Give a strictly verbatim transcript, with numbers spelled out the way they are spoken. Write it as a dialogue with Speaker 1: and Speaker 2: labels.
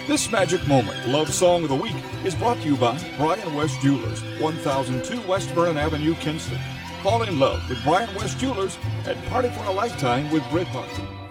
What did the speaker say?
Speaker 1: This magic moment, Love Song of the Week, is brought to you by Brian West Jewelers, one thousand two West Vernon Avenue, Kinston. Fall in love with Brian West Jewelers and party for a lifetime with Brit Party.